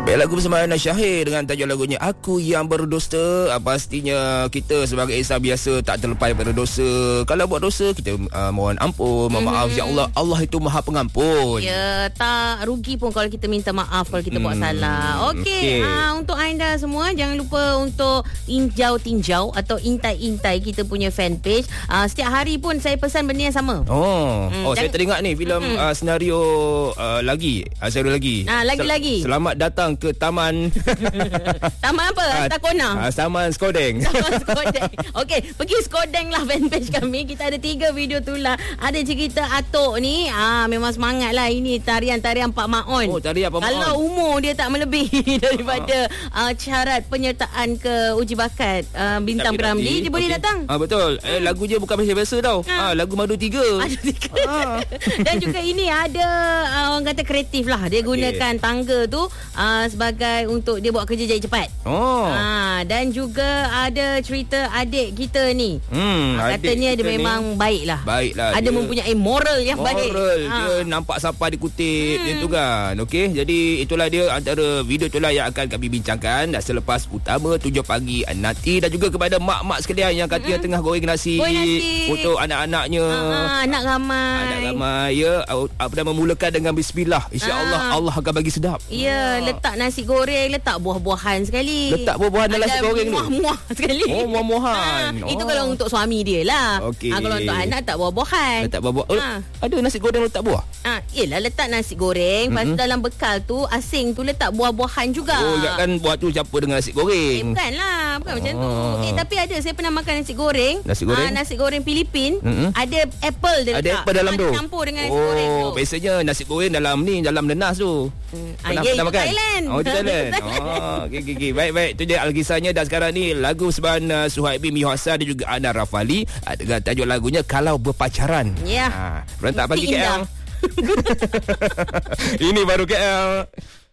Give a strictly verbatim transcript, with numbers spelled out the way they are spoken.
Baik, lagu bersama Ana Syahir dengan tajuk lagunya Aku Yang Berdosa. uh, Pastinya kita sebagai insan biasa tak terlepas daripada dosa. Kalau buat dosa, kita uh, mohon ampun, mohon maaf. Mm-hmm. Ya Allah, Allah itu Maha Pengampun. Ya, tak rugi pun kalau kita minta maaf kalau kita hmm. buat salah. Okey, okay. uh, untuk anda semua, jangan lupa untuk injau-tinjau atau intai-intai kita punya fanpage. uh, Setiap hari pun saya pesan benda yang sama. Oh, hmm, oh jangan... saya teringat ni filem hmm. uh, senario uh, lagi uh, senario lagi Ah, lagi-lagi. Sel- Selamat datang ke Taman Taman apa? Uh, Takona. Uh, Taman Skodeng. Taman Skodeng. Okey, pergi Skodeng lah fanpage kami. Kita ada tiga video tu lah. Ada cerita Atok ni, ah memang semangat lah. Ini tarian-tarian Pak Maon. Oh, tarian Pak Maon. Kalau umur dia tak melebihi daripada uh, syarat penyertaan ke uji bakat uh, Bintang Piramli, dia boleh okay. datang. Ah betul. Eh, lagu je bukan biasa-biasa tau. Ah, ah lagu Madu Tiga. Madu Tiga. Ah. Dan juga ini ada uh, orang kata kreatif lah. Dia gunakan okay. tangga tu uh, sebagai untuk dia buat kerja jadi cepat. Oh. Ah, dan juga ada cerita adik kita ni. Hmm, uh, katanya dia memang ni, baik lah. Baik lah. Ada dia mempunyai moral yang moral. baik. Moral. Dia ha. nampak siapa dikutip. Hmm. Itu kan. Okey. Jadi itulah dia antara video itulah yang akan kami bincangkan. Dan selepas utama tujuh pagi nanti. Dan juga kepada mak-mak sekalian yang katanya hmm. tengah goreng nasi. Goreng nasi. Untuk anak-anaknya. Ha, anak ramai. Anak ramai. Ya. Apa dah memulakan dengan bismillah. InsyaAllah ha. Allah akan bagi sedap. Ya. Ha. Letak nasi goreng. Letak buah-buahan sekali. Letak buah-buahan dalam nasi goreng tu. Muah-muah sekali. Oh, muah-muahan. Ha. Oh. Itu kalau untuk suami dia lah. Okay. Ha, kalau untuk anak tak buah-buahan. Letak buah-buah. Oh, ha. Ada nasi goreng letak buah? Ah, yelah letak nasi goreng. Lepas mm-hmm. dalam bekal tu asing tu letak buah-buahan juga. Oh, ingatkan buah tu campur dengan nasi goreng. Eh, bukanlah, bukan oh. macam tu. Eh, tapi ada saya pernah makan nasi goreng. Nasi goreng? Ah, nasi goreng Filipin. Mm-hmm. Ada apple dia letak. Ada apple dalam tu. Campur dengan nasi oh, goreng tu. Oh, biasanya nasi goreng dalam ni, dalam nenas tu. Hmm. Pernah, ah, pernah makan? Thailand. Oh, di Thailand. Oh, okey okey okey. Baik baik, tu dia alkisahnya. Dan sekarang ni lagu sebenarnya Suhaib Mimi Hasan dan juga Ana Rafali dengan tajuk lagunya Kalau Berpacaran. Ya. Ha, berantak pagi K L. Ini baru K L.